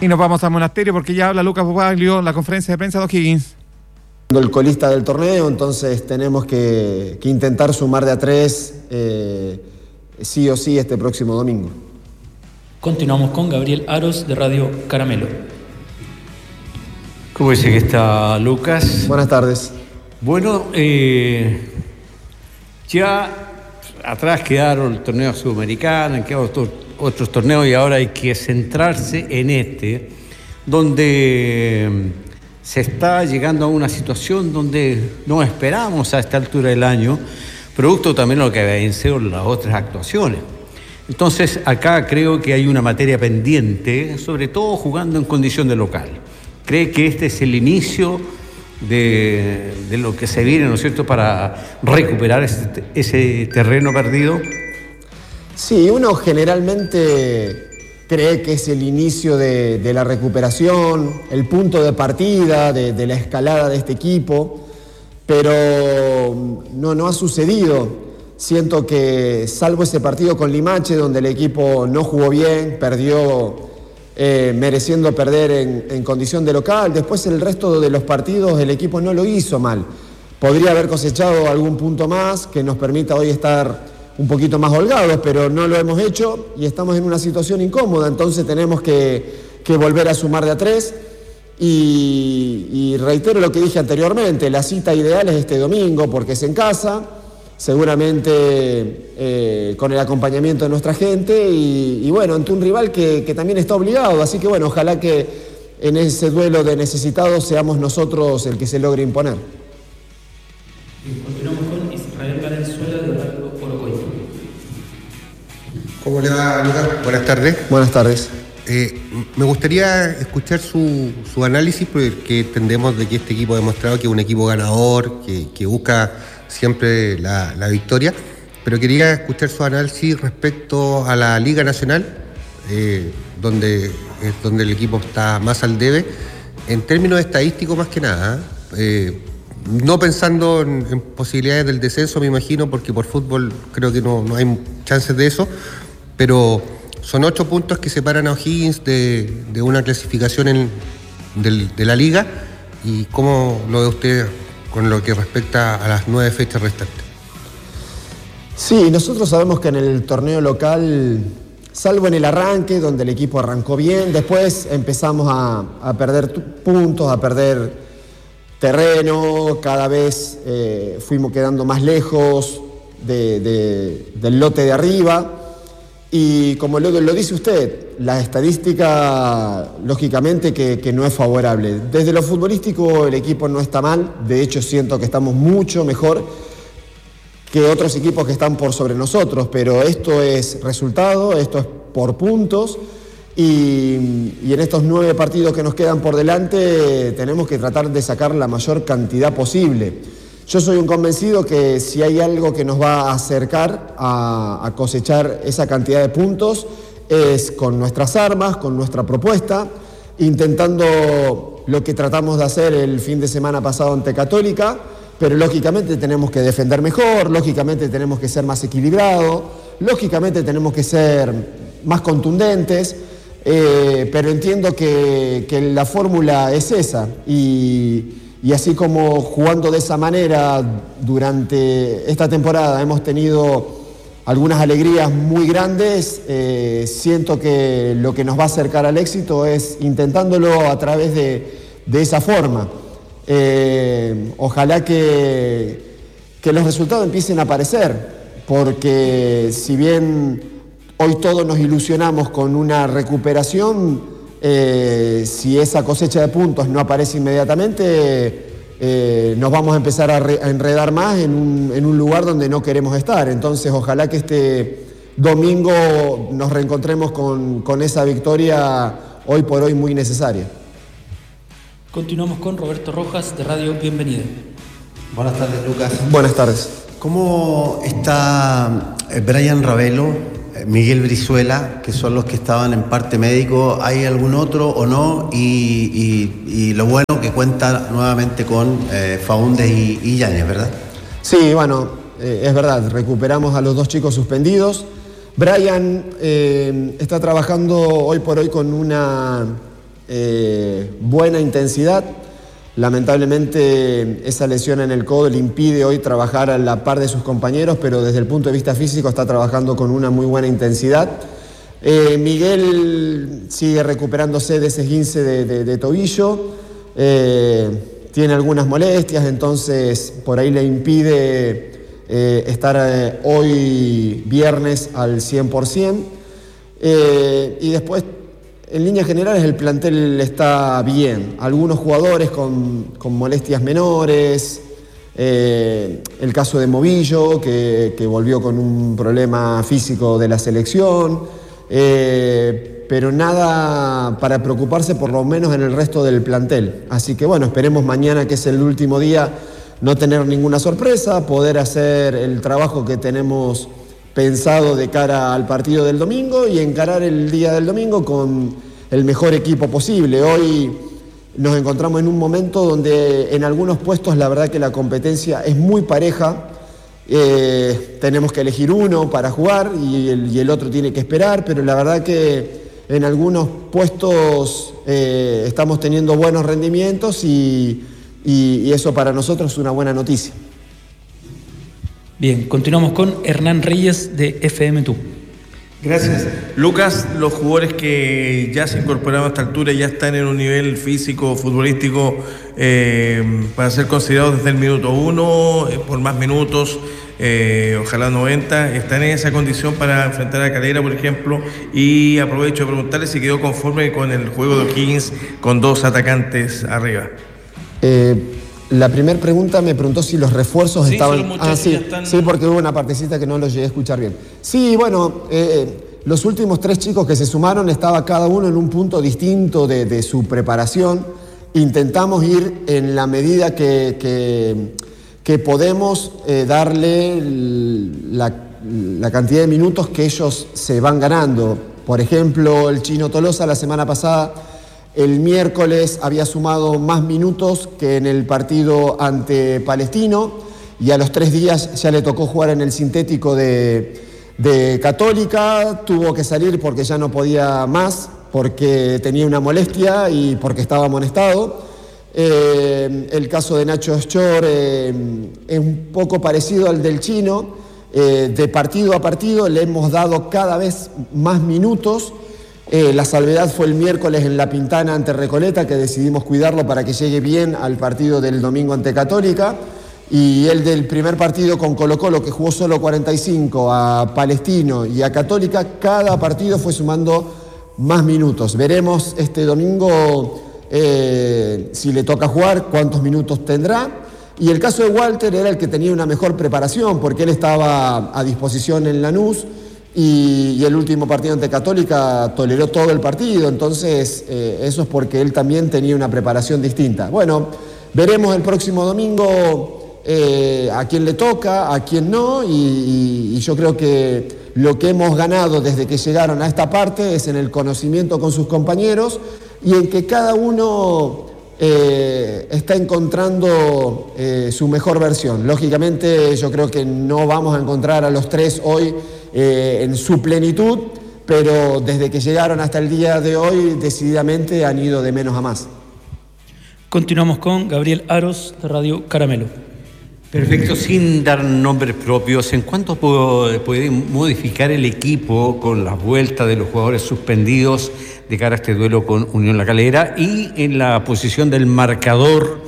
Y nos vamos al Monasterio porque ya habla Lucas Bobaglio, la conferencia de prensa de O'Higgins. El colista del torneo, entonces tenemos que intentar sumar de a 3 sí o sí este próximo domingo. Continuamos con Gabriel Aros de Radio Caramelo. ¿Cómo dice que está Lucas? Buenas tardes. Bueno, ya atrás quedaron el torneo sudamericano, quedaron otros torneos y ahora hay que centrarse en este, donde se está llegando a una situación donde no esperamos a esta altura del año, producto también de lo que habían sido las otras actuaciones. Entonces, acá creo que hay una materia pendiente, sobre todo jugando en condición de local. ¿Cree que este es el inicio de lo que se viene, ¿no es cierto?, para recuperar ese terreno perdido? Sí, uno generalmente cree que es el inicio de la recuperación, el punto de partida de la escalada de este equipo, pero no ha sucedido. Siento que, salvo ese partido con Limache, donde el equipo no jugó bien, perdió mereciendo perder en condición de local, después el resto de los partidos el equipo no lo hizo mal. Podría haber cosechado algún punto más que nos permita hoy estar un poquito más holgados, pero no lo hemos hecho y estamos en una situación incómoda, entonces tenemos que volver a sumar de a 3 y reitero lo que dije anteriormente, la cita ideal es este domingo porque es en casa, seguramente con el acompañamiento de nuestra gente y bueno, ante un rival que también está obligado, así que bueno, ojalá que en ese duelo de necesitados seamos nosotros el que se logre imponer. Continuamos con Israel Valenzuela de Radio Orocoy. ¿Cómo le va, Lucas? Buenas tardes. Buenas tardes. Me gustaría escuchar su análisis porque entendemos de que este equipo ha demostrado que es un equipo ganador, que busca siempre la victoria, pero quería escuchar su análisis respecto a la Liga Nacional, donde el equipo está más al debe, en términos estadísticos más que nada, no pensando en posibilidades del descenso, me imagino, porque por fútbol creo que no hay chances de eso, pero son 8 puntos que separan a O'Higgins de una clasificación de la Liga, y ¿cómo lo ve usted con lo que respecta a las 9 fechas restantes? Sí, nosotros sabemos que en el torneo local, salvo en el arranque, donde el equipo arrancó bien, después empezamos a perder puntos, a perder terreno, cada vez fuimos quedando más lejos del lote de arriba. Y como lo dice usted, la estadística lógicamente que no es favorable. Desde lo futbolístico el equipo no está mal, de hecho siento que estamos mucho mejor que otros equipos que están por sobre nosotros, pero esto es resultado, esto es por puntos y en estos 9 partidos que nos quedan por delante tenemos que tratar de sacar la mayor cantidad posible. Yo soy un convencido que si hay algo que nos va a acercar a cosechar esa cantidad de puntos es con nuestras armas, con nuestra propuesta, intentando lo que tratamos de hacer el fin de semana pasado ante Católica, pero lógicamente tenemos que defender mejor, lógicamente tenemos que ser más equilibrados, lógicamente tenemos que ser más contundentes, pero entiendo que la fórmula es esa y así como jugando de esa manera durante esta temporada hemos tenido algunas alegrías muy grandes, siento que lo que nos va a acercar al éxito es intentándolo a través de esa forma. Ojalá que los resultados empiecen a aparecer, porque si bien hoy todos nos ilusionamos con una recuperación, si esa cosecha de puntos no aparece inmediatamente, nos vamos a empezar a enredar más en un lugar donde no queremos estar. Entonces ojalá que este domingo nos reencontremos con esa victoria hoy por hoy muy necesaria. Continuamos con Roberto Rojas de Radio Bienvenida. Buenas tardes, Lucas. Buenas tardes. ¿Cómo está Brian Ravelo, Miguel Brizuela, que son los que estaban en parte médico? ¿Hay algún otro o no? Y lo bueno que cuenta nuevamente con Faúndez y Yáñez, ¿verdad? Sí, bueno, es verdad, recuperamos a los 2 chicos suspendidos. Brian está trabajando hoy por hoy con una buena intensidad. Lamentablemente esa lesión en el codo le impide hoy trabajar a la par de sus compañeros, pero desde el punto de vista físico está trabajando con una muy buena intensidad. Miguel sigue recuperándose de ese esguince de tobillo, tiene algunas molestias, entonces por ahí le impide estar hoy viernes al 100%. Y después, en líneas generales, el plantel está bien. Algunos jugadores con molestias menores, el caso de Movillo, que volvió con un problema físico de la selección, pero nada para preocuparse, por lo menos en el resto del plantel. Así que bueno, esperemos mañana, que es el último día, no tener ninguna sorpresa, poder hacer el trabajo que tenemos pensado de cara al partido del domingo y encarar el día del domingo con el mejor equipo posible. Hoy nos encontramos en un momento donde en algunos puestos la verdad que la competencia es muy pareja. Tenemos que elegir uno para jugar y el otro tiene que esperar, pero la verdad que en algunos puestos estamos teniendo buenos rendimientos y eso para nosotros es una buena noticia. Bien, continuamos con Hernán Reyes de FM2. Gracias. Lucas, los jugadores que ya se incorporaron a esta altura ya están en un nivel físico, futbolístico, para ser considerados desde el minuto 1, por más minutos, ojalá 90, están en esa condición para enfrentar a Calera, por ejemplo, y aprovecho de preguntarle si quedó conforme con el juego de O'Higgins con 2 atacantes arriba. La primera pregunta me preguntó si los refuerzos estaban... Están... Sí, porque hubo una partecita que no los llegué a escuchar bien. Sí, bueno, los últimos 3 chicos que se sumaron, estaba cada uno en un punto distinto de su preparación. Intentamos ir en la medida que podemos darle la cantidad de minutos que ellos se van ganando. Por ejemplo, el Chino Tolosa la semana pasada, el miércoles, había sumado más minutos que en el partido ante Palestino y a los 3 días ya le tocó jugar en el sintético de Católica. Tuvo que salir porque ya no podía más, porque tenía una molestia y porque estaba amonestado. El caso de Nacho Schor es un poco parecido al del Chino. De partido a partido le hemos dado cada vez más minutos. La salvedad fue el miércoles en La Pintana ante Recoleta, que decidimos cuidarlo para que llegue bien al partido del domingo ante Católica. Y el del primer partido con Colo-Colo, que jugó solo 45, a Palestino y a Católica, cada partido fue sumando más minutos. Veremos este domingo si le toca jugar, cuántos minutos tendrá. Y el caso de Walter era el que tenía una mejor preparación, porque él estaba a disposición en Lanús y el último partido ante Católica toleró todo el partido. Entonces eso es porque él también tenía una preparación distinta. Bueno, veremos el próximo domingo a quién le toca, a quién no, y yo creo que lo que hemos ganado desde que llegaron a esta parte es en el conocimiento con sus compañeros y en que cada uno está encontrando su mejor versión. Lógicamente yo creo que no vamos a encontrar a los 3 hoy en su plenitud, pero desde que llegaron hasta el día de hoy decididamente han ido de menos a más. Continuamos con Gabriel Aros de Radio Caramelo. Perfecto, sin dar nombres propios, ¿en cuánto puede modificar el equipo con las vueltas de los jugadores suspendidos de cara a este duelo con Unión La Calera y en la posición del marcador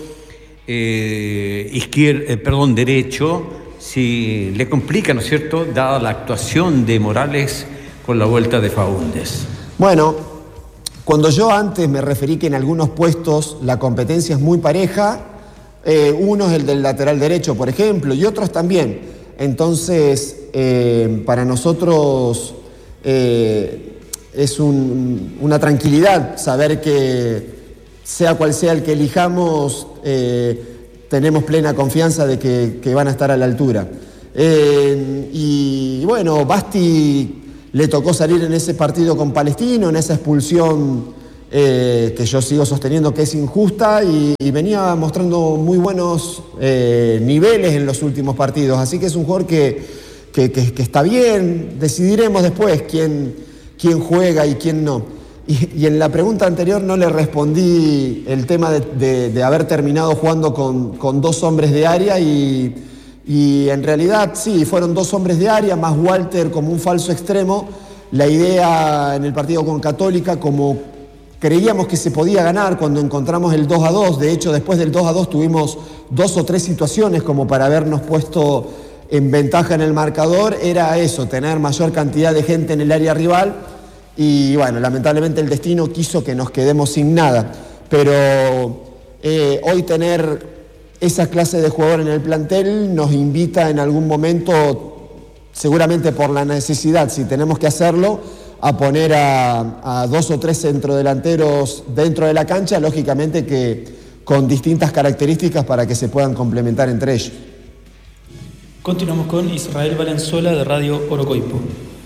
derecho, si le complica, ¿no es cierto?, dada la actuación de Morales con la vuelta de Faúndez? Bueno, cuando yo antes me referí que en algunos puestos la competencia es muy pareja, uno es el del lateral derecho, por ejemplo, y otros también. Entonces, para nosotros es una tranquilidad saber que, sea cual sea el que elijamos, tenemos plena confianza de que van a estar a la altura. Y bueno, Basti le tocó salir en ese partido con Palestino, en esa expulsión que yo sigo sosteniendo que es injusta, y venía mostrando muy buenos niveles en los últimos partidos. Así que es un jugador que está bien. Decidiremos después quién juega y quién no. Y en la pregunta anterior no le respondí el tema de haber terminado jugando con 2 hombres de área y en realidad sí, fueron 2 hombres de área, más Walter como un falso extremo. La idea en el partido con Católica, como creíamos que se podía ganar cuando encontramos el 2-2, de hecho después del 2-2 tuvimos 2 o 3 situaciones como para habernos puesto en ventaja en el marcador, era eso, tener mayor cantidad de gente en el área rival y bueno, lamentablemente el destino quiso que nos quedemos sin nada, pero hoy tener esa clase de jugador en el plantel nos invita en algún momento, seguramente por la necesidad, si tenemos que hacerlo, a poner a 2 o 3 centrodelanteros dentro de la cancha, lógicamente que con distintas características para que se puedan complementar entre ellos. Continuamos con Israel Valenzuela de Radio Orocoipo.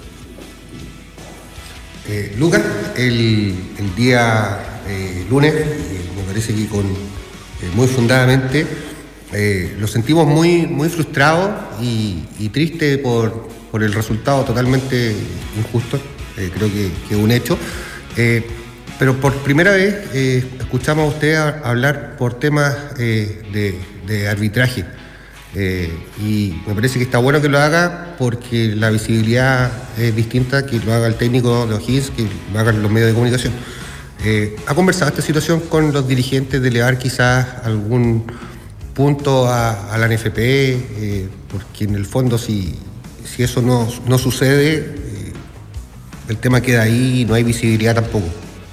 Lucas, el día lunes, me parece que muy fundadamente, lo sentimos muy frustrados y triste por el resultado totalmente injusto, creo que es un hecho. Pero por primera vez escuchamos a usted hablar por temas de arbitraje. Y me parece que está bueno que lo haga porque la visibilidad es distinta que lo haga el técnico de O'Higgins, que lo hagan los medios de comunicación. ¿Ha conversado esta situación con los dirigentes de elevar quizás algún punto a la NFP? Porque en el fondo si eso no sucede, el tema queda ahí y no hay visibilidad tampoco.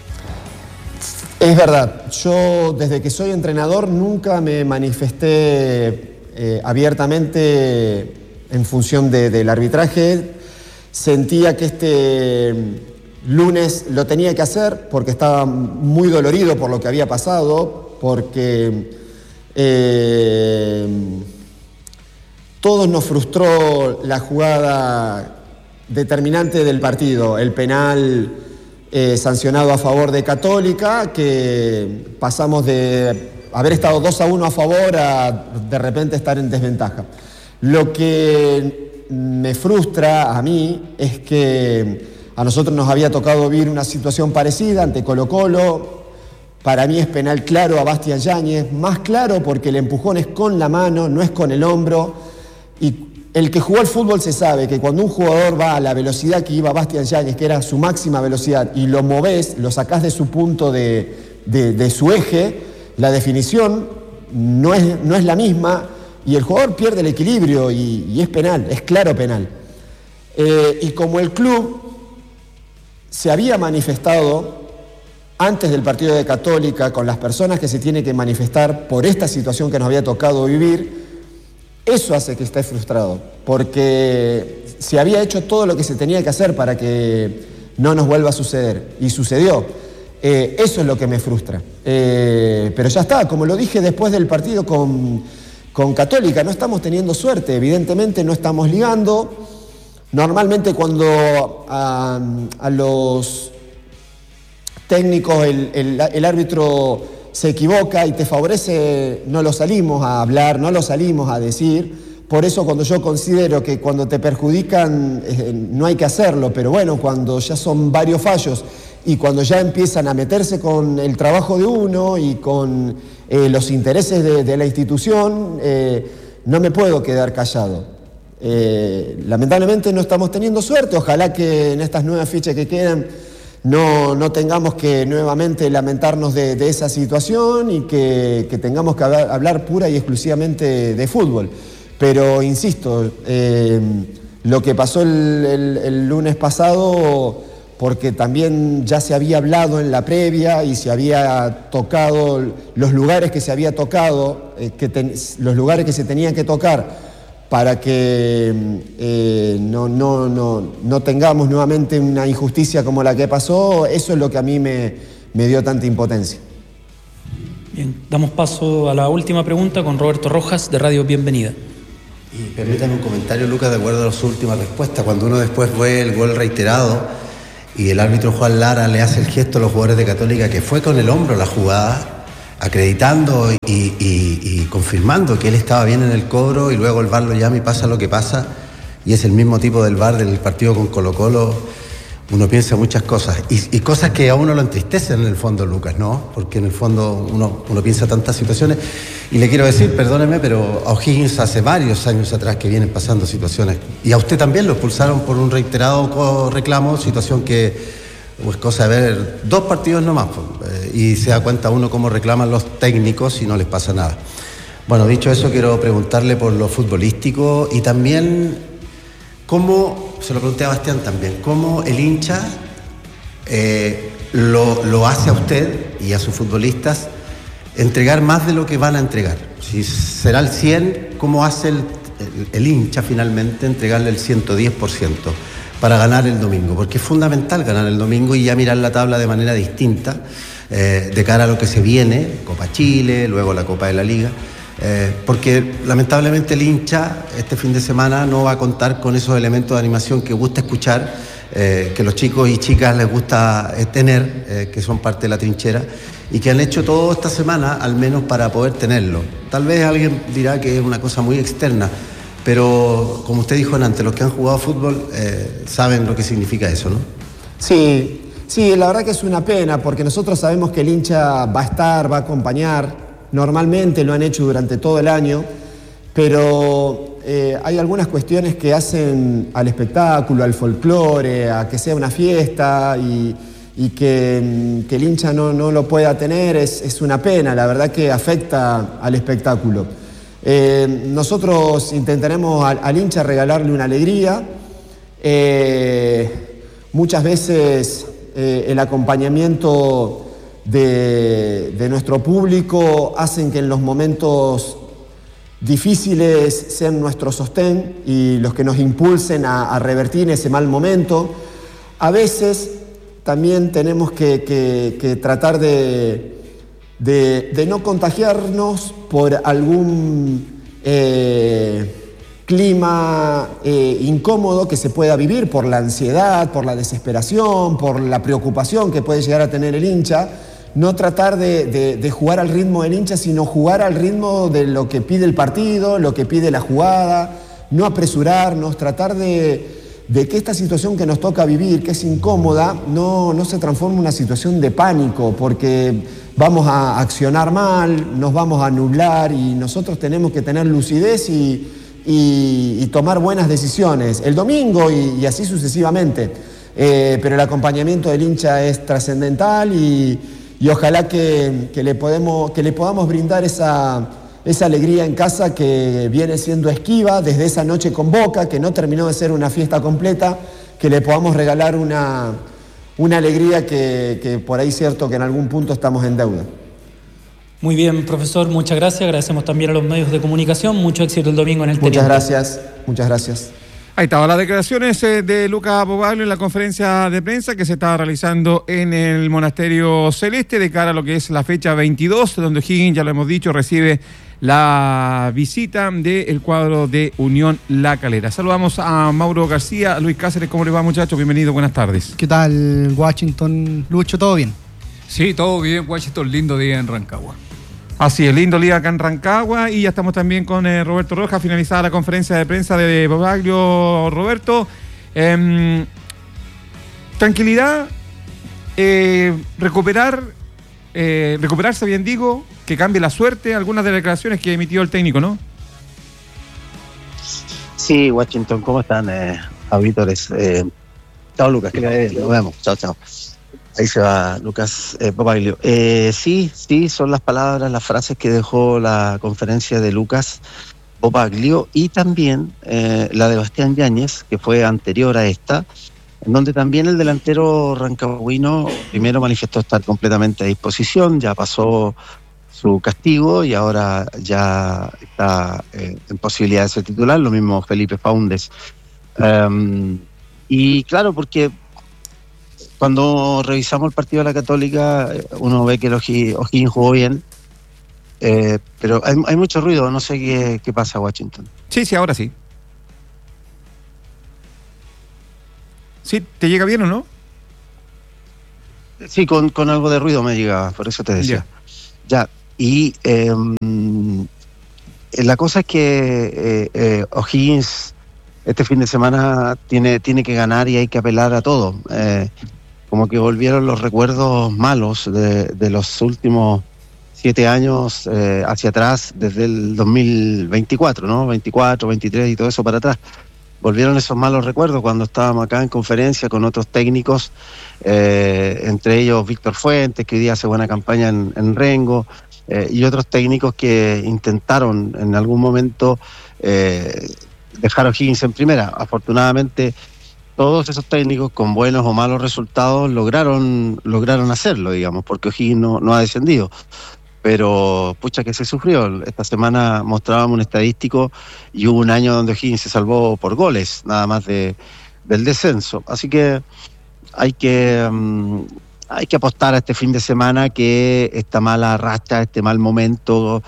Es verdad, yo desde que soy entrenador nunca me manifesté abiertamente en función del arbitraje. Sentía que este lunes lo tenía que hacer porque estaba muy dolorido por lo que había pasado, porque todos nos frustró la jugada determinante del partido, el penal sancionado a favor de Católica, que pasamos de haber estado 2-1 a favor a de repente estar en desventaja. Lo que me frustra a mí es que a nosotros nos había tocado vivir una situación parecida ante Colo-Colo. Para mí es penal claro a Bastián Yáñez, más claro porque el empujón es con la mano, no es con el hombro. Y el que jugó al fútbol se sabe que cuando un jugador va a la velocidad que iba Bastián Yáñez, que era su máxima velocidad, y lo movés, lo sacás de su punto de su eje, la definición no es la misma y el jugador pierde el equilibrio y es penal, es claro penal. Y como el club se había manifestado antes del partido de Católica con las personas que se tienen que manifestar por esta situación que nos había tocado vivir, eso hace que esté frustrado, porque se había hecho todo lo que se tenía que hacer para que no nos vuelva a suceder y sucedió. Eso es lo que me frustra. Pero ya está, como lo dije después del partido con Católica, no estamos teniendo suerte, evidentemente no estamos ligando. Normalmente cuando a los técnicos el árbitro se equivoca y te favorece, no lo salimos a hablar, no lo salimos a decir. Por eso cuando yo considero que cuando te perjudican no hay que hacerlo, pero bueno, cuando ya son varios fallos y cuando ya empiezan a meterse con el trabajo de uno y con los intereses de la institución, no me puedo quedar callado. Lamentablemente no estamos teniendo suerte, ojalá que en estas nuevas fichas que quedan no tengamos que nuevamente lamentarnos de esa situación y que tengamos que hablar pura y exclusivamente de fútbol. Pero insisto, lo que pasó el lunes pasado, porque también ya se había hablado en la previa y se había tocado los lugares que se había tocado, los lugares que se tenían que tocar para que no tengamos nuevamente una injusticia como la que pasó, eso es lo que a mí me dio tanta impotencia. Bien, damos paso a la última pregunta con Roberto Rojas de Radio Bienvenida. Y permítame un comentario, Lucas, de acuerdo a su última respuesta. Cuando uno después ve el gol reiterado y el árbitro Juan Lara le hace el gesto a los jugadores de Católica, que fue con el hombro la jugada, acreditando y confirmando que él estaba bien en el cobro, y luego el VAR lo llama y pasa lo que pasa, y es el mismo tipo del VAR del partido con Colo-Colo. uno piensa muchas cosas y cosas que a uno lo entristecen en el fondo, Lucas, ¿no? Porque en el fondo uno piensa tantas situaciones. Y le quiero decir, perdóneme, pero a O'Higgins hace varios años atrás que vienen pasando situaciones. Y a usted también lo expulsaron por un reiterado reclamo, situación que, pues, cosa de ver 2 partidos nomás. Y se da cuenta uno cómo reclaman los técnicos y no les pasa nada. Bueno, dicho eso, quiero preguntarle por lo futbolístico y también cómo, se lo pregunté a Bastián también, cómo el hincha lo hace a usted y a sus futbolistas entregar más de lo que van a entregar. Si será el 100, ¿cómo hace el hincha finalmente entregarle el 110% para ganar el domingo? Porque es fundamental ganar el domingo y ya mirar la tabla de manera distinta de cara a lo que se viene, Copa Chile, luego la Copa de la Liga. Porque lamentablemente el hincha este fin de semana no va a contar con esos elementos de animación que gusta escuchar, que los chicos y chicas les gusta tener, que son parte de la trinchera y que han hecho todo esta semana al menos para poder tenerlo. Tal vez alguien dirá que es una cosa muy externa, pero como usted dijo antes, los que han jugado fútbol saben lo que significa eso, ¿no? Sí, la verdad que es una pena porque nosotros sabemos que el hincha va a estar, va a acompañar. Normalmente lo han hecho durante todo el año, pero hay algunas cuestiones que hacen al espectáculo, al folclore, a que sea una fiesta y que el hincha no lo pueda tener, es una pena, la verdad que afecta al espectáculo. Nosotros intentaremos al hincha regalarle una alegría. Muchas veces el acompañamiento de nuestro público hacen que en los momentos difíciles sean nuestro sostén y los que nos impulsen a revertir ese mal momento. A veces también tenemos que tratar de no contagiarnos por algún clima incómodo que se pueda vivir, por la ansiedad, por la desesperación, por la preocupación que puede llegar a tener el hincha. No tratar de jugar al ritmo del hincha, sino jugar al ritmo de lo que pide el partido, lo que pide la jugada, no apresurarnos, tratar de que esta situación que nos toca vivir, que es incómoda, no se transforme en una situación de pánico, porque vamos a accionar mal, nos vamos a nublar y nosotros tenemos que tener lucidez y tomar buenas decisiones el domingo y así sucesivamente. Pero el acompañamiento del hincha es trascendental y ojalá que le podamos brindar esa alegría en casa que viene siendo esquiva desde esa noche con Boca, que no terminó de ser una fiesta completa, que le podamos regalar una alegría que por ahí cierto que en algún punto estamos en deuda. Muy bien, profesor, muchas gracias. Agradecemos también a los medios de comunicación. Mucho éxito el domingo en el Muchas gracias. Ahí estaban las declaraciones de Lucas Bobaglio en la conferencia de prensa que se estaba realizando en el Monasterio Celeste de cara a lo que es la fecha 22, donde O'Higgins, ya lo hemos dicho, recibe la visita del cuadro de Unión La Calera. Saludamos a Mauro García, a Luis Cáceres. ¿Cómo les va, muchachos? Bienvenidos, buenas tardes. ¿Qué tal, Washington? Lucho, ¿todo bien? Sí, todo bien, Washington, lindo día en Rancagua. Así es, lindo día acá en Rancagua y ya estamos también con Roberto Rojas, finalizada la conferencia de prensa de Bobaglio. Roberto, tranquilidad, recuperarse, bien digo, que cambie la suerte, algunas de las declaraciones que emitió el técnico, ¿no? Sí, Washington, ¿cómo están, auditores? Chao, Lucas, que nos vemos, chao. Ahí se va Lucas Bobaglio. Sí, son las palabras, las frases que dejó la conferencia de Lucas Bobaglio y también la de Bastián Yáñez, que fue anterior a esta, en donde también el delantero rancagüino primero manifestó estar completamente a disposición, ya pasó su castigo y ahora ya está en posibilidad de ser titular, lo mismo Felipe Faúndez. Y claro, porque cuando revisamos el partido de la Católica, uno ve que el O'Higgins jugó bien, pero hay mucho ruido, no sé qué pasa, Washington. Sí, ahora sí. ¿Sí? ¿Te llega bien o no? Sí, con algo de ruido me llegaba, por eso te decía. Ya, y la cosa es que O'Higgins este fin de semana tiene que ganar y hay que apelar a todo. Como que volvieron los recuerdos malos de los últimos 7 años hacia atrás, desde el 2024, ¿no? 24, 23 y todo eso para atrás. Volvieron esos malos recuerdos cuando estábamos acá en conferencia con otros técnicos, entre ellos Víctor Fuentes, que hoy día hace buena campaña en Rengo, y otros técnicos que intentaron en algún momento dejar a O'Higgins en primera. Afortunadamente, todos esos técnicos, con buenos o malos resultados, lograron hacerlo, digamos, porque O'Higgins no ha descendido. Pero, pucha, que se sufrió. Esta semana mostrábamos un estadístico y hubo un año donde O'Higgins se salvó por goles, nada más del descenso. Así que hay que apostar a este fin de semana, que esta mala racha, este mal momento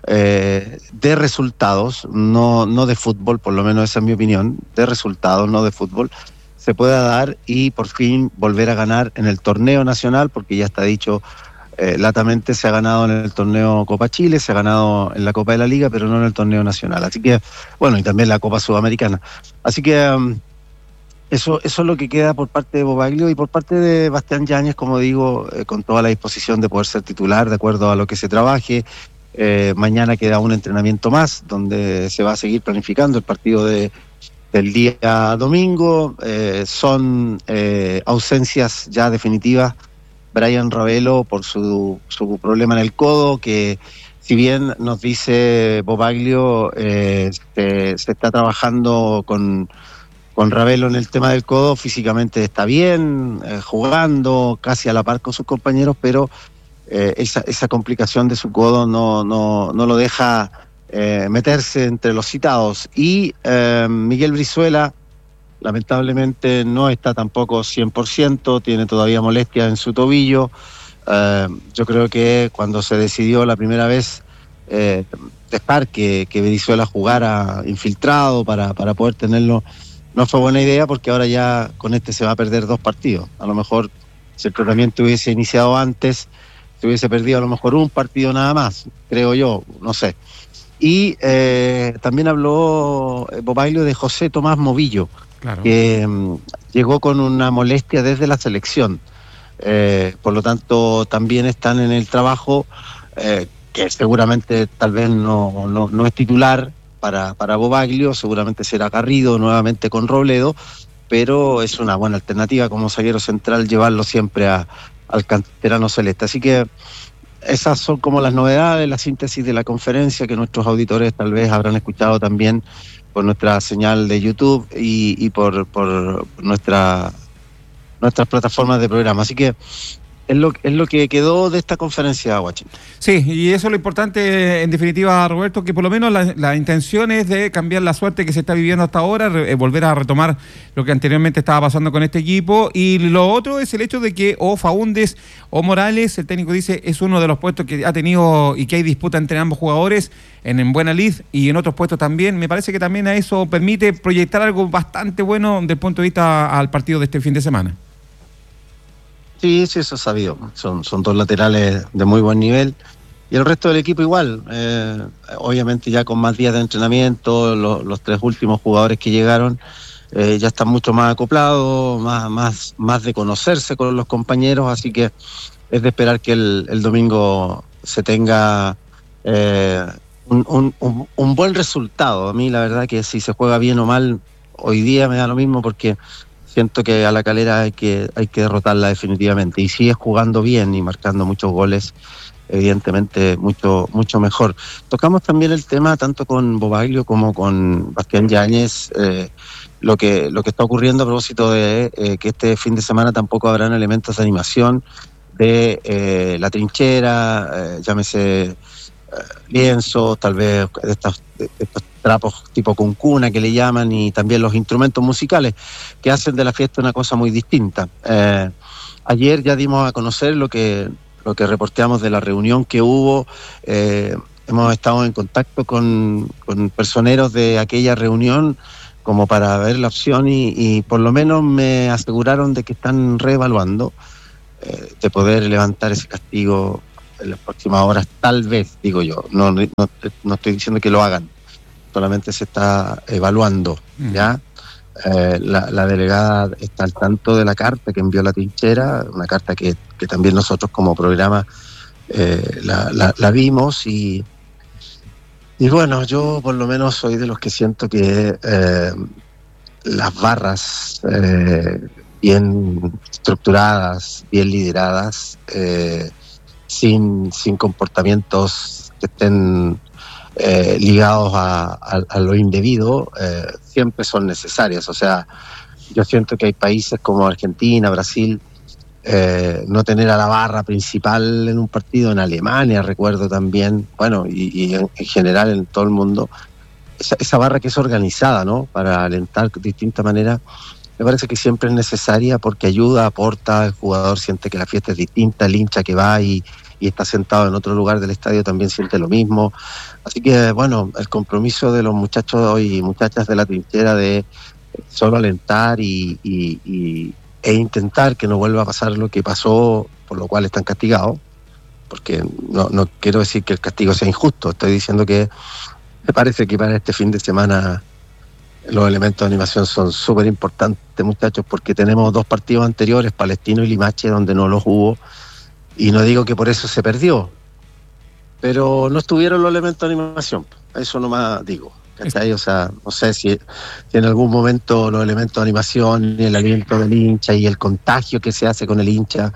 de resultados, no de fútbol, por lo menos esa es mi opinión, de resultados, no de fútbol, se pueda dar y por fin volver a ganar en el torneo nacional, porque ya está dicho, latamente se ha ganado en el torneo Copa Chile, se ha ganado en la Copa de la Liga, pero no en el torneo nacional. Así que, bueno, y también la Copa Sudamericana. Así que eso es lo que queda por parte de Bobaglio y por parte de Bastián Yáñez, como digo, con toda la disposición de poder ser titular de acuerdo a lo que se trabaje. Mañana queda un entrenamiento más donde se va a seguir planificando el partido del día domingo. Son ausencias ya definitivas. Brian Ravelo por su problema en el codo, que si bien nos dice Bobaglio, se está trabajando con Ravelo en el tema del codo, físicamente está bien, jugando casi a la par con sus compañeros, pero esa complicación de su codo no lo deja meterse entre los citados. Y Miguel Brizuela, lamentablemente no está tampoco 100%, tiene todavía molestias en su tobillo. Yo creo que cuando se decidió la primera vez dejar que Brizuela jugara infiltrado para poder tenerlo, no fue buena idea, porque ahora ya con se va a perder 2 partidos. A lo mejor si el tratamiento hubiese iniciado antes, se hubiese perdido a lo mejor un partido nada más, creo yo, no sé. Y también habló Bobaglio de José Tomás Movillo, claro, que llegó con una molestia desde la selección. Por lo tanto, también están en el trabajo, que seguramente tal vez no es titular para Bobaglio, seguramente será Garrido nuevamente con Robledo, pero es una buena alternativa como zaguero central llevarlo siempre al canterano celeste. Así que esas son como las novedades, la síntesis de la conferencia que nuestros auditores tal vez habrán escuchado también por nuestra señal de YouTube y por nuestras plataformas de programa. Así que es lo que quedó de esta conferencia, Washington. Sí, y eso es lo importante, en definitiva, Roberto, que por lo menos la intención es de cambiar la suerte que se está viviendo hasta ahora, volver a retomar lo que anteriormente estaba pasando con este equipo. Y lo otro es el hecho de que o Faúndez o Morales, el técnico dice, es uno de los puestos que ha tenido y que hay disputa entre ambos jugadores en buena lid y en otros puestos también. Me parece que también a eso permite proyectar algo bastante bueno desde el punto de vista al partido de este fin de semana. Sí, eso es sabido. Son 2 laterales de muy buen nivel. Y el resto del equipo igual. Obviamente ya con más días de entrenamiento, los 3 últimos jugadores que llegaron ya están mucho más acoplados, más de conocerse con los compañeros. Así que es de esperar que el domingo se tenga un buen resultado. A mí la verdad que si se juega bien o mal, hoy día me da lo mismo, porque siento que a La Calera hay que derrotarla definitivamente. Y si es jugando bien y marcando muchos goles, evidentemente mucho mejor. Tocamos también el tema, tanto con Bobaglio como con Bastián Yáñez, lo que está ocurriendo a propósito de que este fin de semana tampoco habrán elementos de animación de la trinchera, llámese lienzos, tal vez estos trapos tipo cuncuna que le llaman, y también los instrumentos musicales que hacen de la fiesta una cosa muy distinta. Ayer ya dimos a conocer lo que reporteamos de la reunión que hubo. Hemos estado en contacto con personeros de aquella reunión como para ver la opción y por lo menos me aseguraron de que están reevaluando de poder levantar ese castigo en las próximas horas, tal vez, digo yo. No estoy diciendo que lo hagan, solamente se está evaluando, ¿ya? La delegada está al tanto de la carta que envió la trinchera, una carta que también nosotros como programa la vimos y bueno, yo por lo menos soy de los que siento que las barras bien estructuradas, bien lideradas, sin comportamientos que estén ligados a lo indebido, siempre son necesarias. O sea, yo siento que hay países como Argentina, Brasil, no tener a la barra principal en un partido, en Alemania recuerdo también, bueno, y en general en todo el mundo, esa barra que es organizada, ¿no? Para alentar de distinta manera, me parece que siempre es necesaria porque ayuda, aporta, el jugador siente que la fiesta es distinta, el hincha que va y está sentado en otro lugar del estadio también siente lo mismo. Así que, bueno, el compromiso de los muchachos y muchachas de la trinchera de solo alentar e intentar que no vuelva a pasar lo que pasó, por lo cual están castigados, porque no quiero decir que el castigo sea injusto, estoy diciendo que me parece que para este fin de semana los elementos de animación son súper importantes, muchachos, porque tenemos 2 partidos anteriores, Palestino y Limache, donde no los hubo, y no digo que por eso se perdió, pero no estuvieron los elementos de animación, eso nomás digo, ¿cachai? O sea, no sé si en algún momento los elementos de animación y el aliento del hincha y el contagio que se hace con el hincha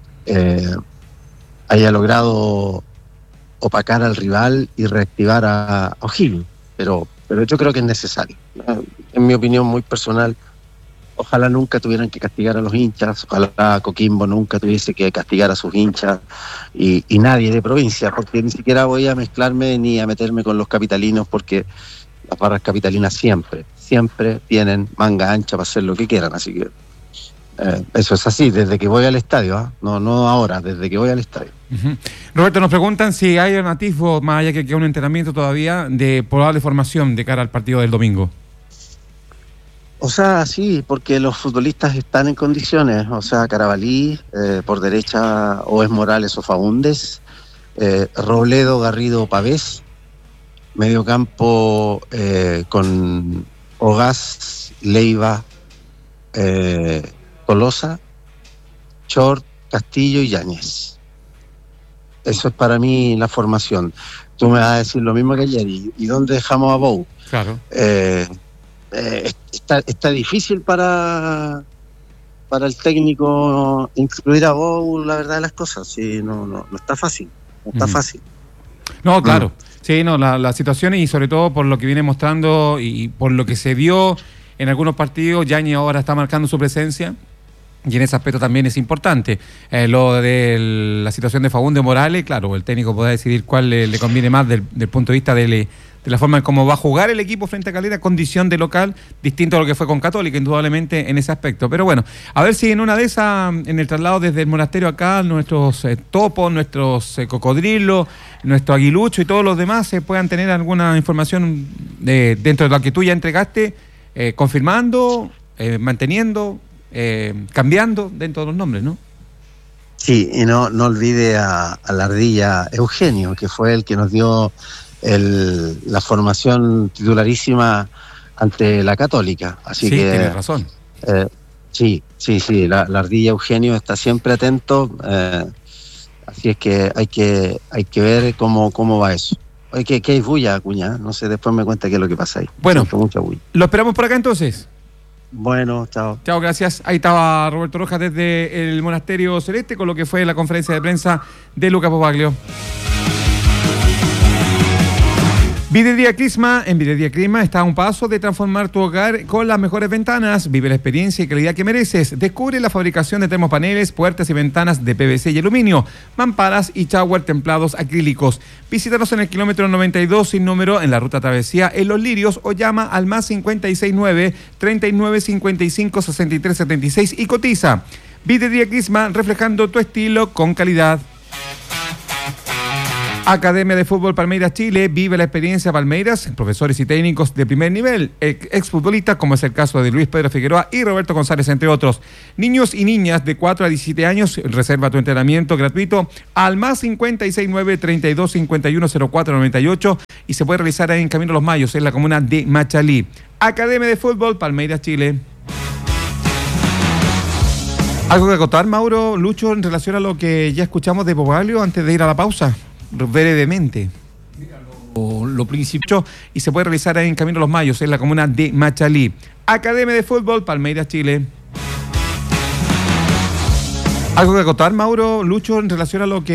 haya logrado opacar al rival y reactivar a O'Higgins, pero yo creo que es necesario, ¿no? En mi opinión muy personal, ojalá nunca tuvieran que castigar a los hinchas, ojalá Coquimbo nunca tuviese que castigar a sus hinchas y nadie de provincia, porque ni siquiera voy a mezclarme ni a meterme con los capitalinos, porque las barras capitalinas siempre tienen manga ancha para hacer lo que quieran, así que eso es así, desde que voy al estadio, ¿eh? No ahora, desde que voy al estadio. Uh-huh. Roberto, nos preguntan si hay un atisbo, más allá que queda un entrenamiento todavía, de probable formación de cara al partido del domingo. O sea, sí, porque los futbolistas están en condiciones, o sea, Carabalí, por derecha o es Morales o Faúndes, Robledo, Garrido, Pavés, mediocampo con Ogaz, Leiva, Tolosa, Chort, Castillo y Yáñez. Eso es para mí la formación. Tú me vas a decir lo mismo que ayer. ¿Y dónde dejamos a Bou? Claro. Está difícil para el técnico incluir a Bou, la verdad de las cosas. Sí, no está fácil. No está fácil. No, claro. Sí, no, la situación y sobre todo por lo que viene mostrando y por lo que se vio en algunos partidos, Yáñez ahora está marcando su presencia. Y en ese aspecto también es importante. Lo de la situación de Faúndes Morales, claro, el técnico podrá decidir cuál le conviene más del punto de vista de la forma en cómo va a jugar el equipo frente a Calera, condición de local, distinto a lo que fue con Católica, indudablemente en ese aspecto. Pero bueno, a ver si en una de esas, en el traslado desde el monasterio acá, nuestros topos, nuestros cocodrilos, nuestro aguilucho y todos los demás puedan tener alguna información dentro de la que tú ya entregaste, confirmando, manteniendo, cambiando dentro de los nombres, ¿no? Sí, y no olvide a la ardilla Eugenio, que fue el que nos dio la formación titularísima ante la Católica. Así sí, que tienes razón. Sí, la ardilla Eugenio está siempre atento, así es que hay que ver cómo va eso. Oye, que hay bulla, Acuña, no sé, después me cuenta qué es lo que pasa ahí. Bueno, mucha bulla. Lo esperamos por acá entonces. Bueno, chao. Chao, gracias. Ahí estaba Roberto Rojas desde el Monasterio Celeste con lo que fue la conferencia de prensa de Luca Popaglio. Videría Crisma. En Videría Crisma está a un paso de transformar tu hogar con las mejores ventanas. Vive la experiencia y calidad que mereces. Descubre la fabricación de termopaneles, puertas y ventanas de PVC y aluminio, mamparas y shower templados acrílicos. Visítanos en el kilómetro 92 sin número en la ruta Travesía en Los Lirios o llama al más 569 3955 6376 y cotiza. Videría Crisma, reflejando tu estilo con calidad. Academia de Fútbol Palmeiras Chile, vive la experiencia Palmeiras, profesores y técnicos de primer nivel, exfutbolistas como es el caso de Luis Pedro Figueroa y Roberto González, entre otros. Niños y niñas de 4 a 17 años, reserva tu entrenamiento gratuito al más 569-3251-0498 y se puede realizar en Camino Los Mayos, en la comuna de Machalí. Academia de Fútbol Palmeiras Chile. ¿Algo que acotar, Mauro, Lucho, en relación a lo que ya escuchamos de Bobalio antes de ir a la pausa? Brevemente. Lo principio y se puede realizar en Camino Los Mayos, en la comuna de Machalí. Academia de Fútbol Palmeiras Chile. ¿Algo que acotar, Mauro, Lucho, en relación a lo que